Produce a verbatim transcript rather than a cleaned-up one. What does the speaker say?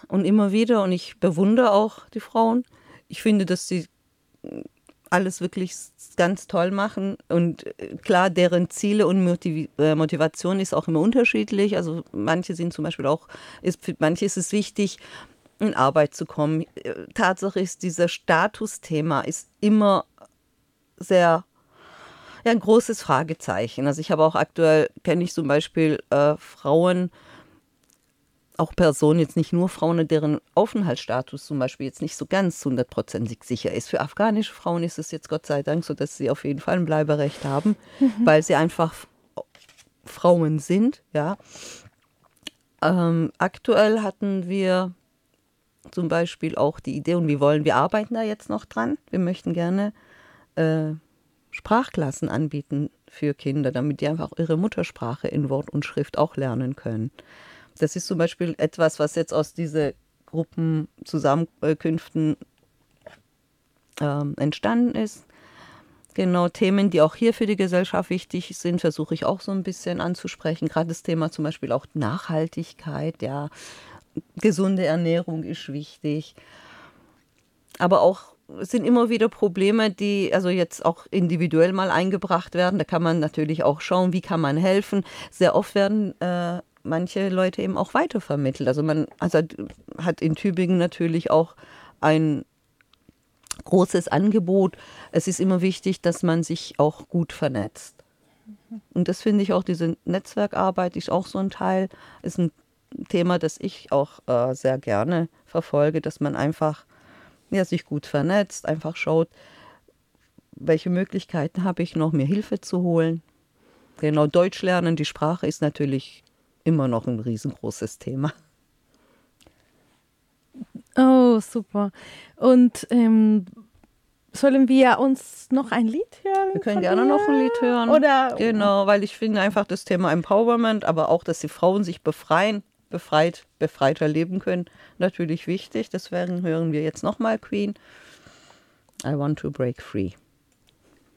und immer wieder und ich bewundere auch die Frauen. Ich finde, dass sie alles wirklich ganz toll machen und äh, klar, deren Ziele und Motiv äh, Motivation ist auch immer unterschiedlich. Also manche sind zum Beispiel auch, ist, für manche ist es wichtig, in Arbeit zu kommen. Äh, Tatsache ist, dieser Statusthema ist immer sehr, ja, ein großes Fragezeichen. Also ich habe auch aktuell, kenne ich zum Beispiel äh, Frauen, auch Personen, jetzt nicht nur Frauen, deren Aufenthaltsstatus zum Beispiel jetzt nicht so ganz hundertprozentig sicher ist. Für afghanische Frauen ist es jetzt Gott sei Dank so, dass sie auf jeden Fall ein Bleiberecht haben, mhm. weil sie einfach Frauen sind. Ja. Ähm, aktuell hatten wir zum Beispiel auch die Idee, und wir wollen, wir arbeiten da jetzt noch dran, wir möchten gerne äh, Sprachklassen anbieten für Kinder, damit die einfach ihre Muttersprache in Wort und Schrift auch lernen können. Das ist zum Beispiel etwas, was jetzt aus diesen Gruppenzusammenkünften ähm, entstanden ist. Genau, Themen, die auch hier für die Gesellschaft wichtig sind, versuche ich auch so ein bisschen anzusprechen. Gerade das Thema zum Beispiel auch Nachhaltigkeit, ja, gesunde Ernährung ist wichtig. Aber auch es sind immer wieder Probleme, die also jetzt auch individuell mal eingebracht werden. Da kann man natürlich auch schauen, wie kann man helfen. Sehr oft werden äh, manche Leute eben auch weitervermittelt. Also man also hat in Tübingen natürlich auch ein großes Angebot. Es ist immer wichtig, dass man sich auch gut vernetzt. Und das finde ich auch, diese Netzwerkarbeit ist auch so ein Teil, ist ein Thema, das ich auch äh, sehr gerne verfolge, dass man einfach ja, sich gut vernetzt, einfach schaut, welche Möglichkeiten habe ich noch, mir Hilfe zu holen. Genau, Deutsch lernen, die Sprache ist natürlich immer noch ein riesengroßes Thema. Oh, super. Und ähm, sollen wir uns noch ein Lied hören? Wir können gerne noch ein Lied hören. Oder? Genau, weil ich finde einfach das Thema Empowerment, aber auch, dass die Frauen sich befreien, befreit, befreiter leben können, natürlich wichtig. Deswegen hören wir jetzt nochmal Queen. I want to break free.